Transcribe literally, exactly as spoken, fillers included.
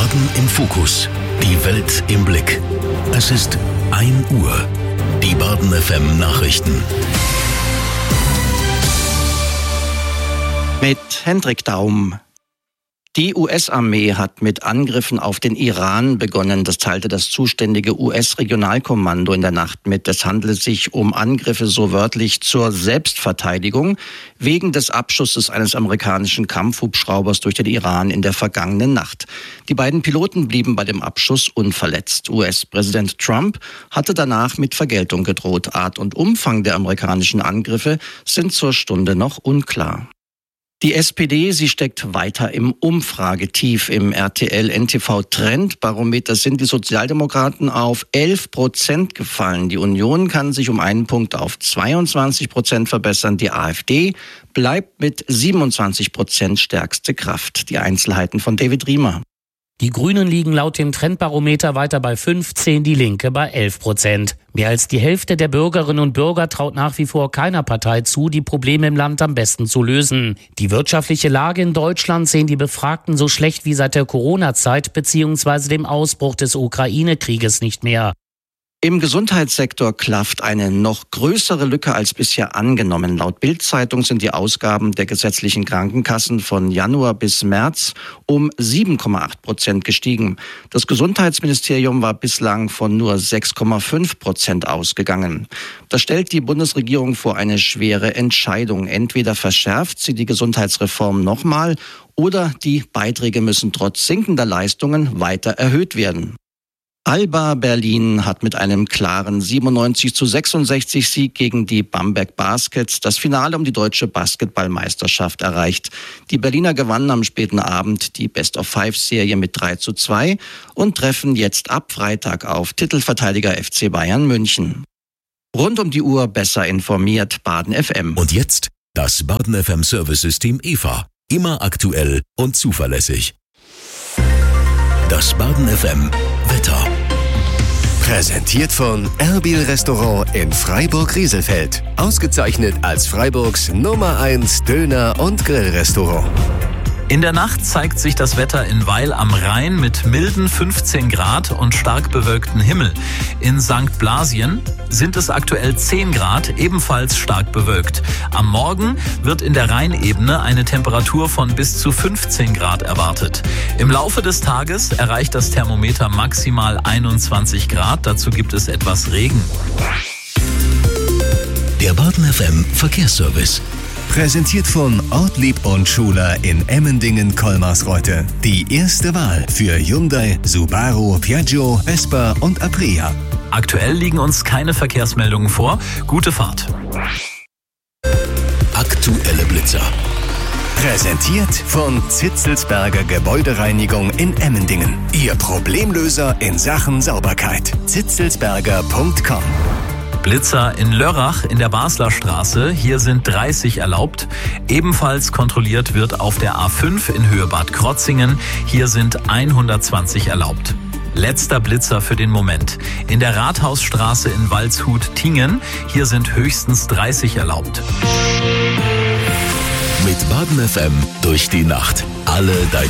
Baden im Fokus. Die Welt im Blick. Es ist ein Uhr. Die Baden F M Nachrichten. Mit Hendrik Daum. Die U S-Armee hat mit Angriffen auf den Iran begonnen. Das teilte das zuständige U S-Regionalkommando in der Nacht mit. Es handelt sich um Angriffe so wörtlich zur Selbstverteidigung wegen des Abschusses eines amerikanischen Kampfhubschraubers durch den Iran in der vergangenen Nacht. Die beiden Piloten blieben bei dem Abschuss unverletzt. U S-Präsident Trump hatte danach mit Vergeltung gedroht. Art und Umfang der amerikanischen Angriffe sind zur Stunde noch unklar. Die S P D, sie steckt weiter im Umfragetief. Im R T L-N T V-Trendbarometer sind die Sozialdemokraten auf elf Prozent gefallen. Die Union kann sich um einen Punkt auf zweiundzwanzig Prozent verbessern. Die AfD bleibt mit siebenundzwanzig Prozent stärkste Kraft. Die Einzelheiten von David Riemer. Die Grünen liegen laut dem Trendbarometer weiter bei fünfzehn, die Linke bei elf Prozent. Mehr als die Hälfte der Bürgerinnen und Bürger traut nach wie vor keiner Partei zu, die Probleme im Land am besten zu lösen. Die wirtschaftliche Lage in Deutschland sehen die Befragten so schlecht wie seit der Corona-Zeit bzw. dem Ausbruch des Ukraine-Krieges nicht mehr. Im Gesundheitssektor klafft eine noch größere Lücke als bisher angenommen. Laut Bild-Zeitung sind die Ausgaben der gesetzlichen Krankenkassen von Januar bis März um sieben Komma acht Prozent gestiegen. Das Gesundheitsministerium war bislang von nur sechs Komma fünf Prozent ausgegangen. Das stellt die Bundesregierung vor eine schwere Entscheidung. Entweder verschärft sie die Gesundheitsreform nochmal oder die Beiträge müssen trotz sinkender Leistungen weiter erhöht werden. Alba Berlin hat mit einem klaren siebenundneunzig zu sechsundsechzig Sieg gegen die Bamberg Baskets das Finale um die deutsche Basketballmeisterschaft erreicht. Die Berliner gewannen am späten Abend die Best-of-Five-Serie mit drei zu zwei und treffen jetzt ab Freitag auf Titelverteidiger F C Bayern München. Rund um die Uhr besser informiert, Baden F M. Und jetzt das Baden F M Service-System E V A. Immer aktuell und zuverlässig. Das Baden F M Wetter. Präsentiert von Erbil Restaurant in Freiburg-Rieselfeld. Ausgezeichnet als Freiburgs Nummer eins Döner- und Grillrestaurant. In der Nacht zeigt sich das Wetter in Weil am Rhein mit milden fünfzehn Grad und stark bewölktem Himmel. In Sankt Blasien sind es aktuell zehn Grad, ebenfalls stark bewölkt. Am Morgen wird in der Rheinebene eine Temperatur von bis zu fünfzehn Grad erwartet. Im Laufe des Tages erreicht das Thermometer maximal einundzwanzig Grad. Dazu gibt es etwas Regen. Der Baden F M Verkehrsservice. Präsentiert von Ortlieb und Schuler in Emmendingen-Kolmarsreuth. Die erste Wahl für Hyundai, Subaru, Piaggio, Vespa und Aprilia. Aktuell liegen uns keine Verkehrsmeldungen vor. Gute Fahrt. Aktuelle Blitzer. Präsentiert von Zitzelsberger Gebäudereinigung in Emmendingen. Ihr Problemlöser in Sachen Sauberkeit. zitzelsberger punkt com. Blitzer in Lörrach in der Basler Straße. Hier sind dreißig erlaubt. Ebenfalls kontrolliert wird auf der A fünf in Höhe Bad Krotzingen. Hier sind hundertzwanzig erlaubt. Letzter Blitzer für den Moment. In der Rathausstraße in Waldshut-Tingen. Hier sind höchstens dreißig erlaubt. Mit Baden F M durch die Nacht. Alle deine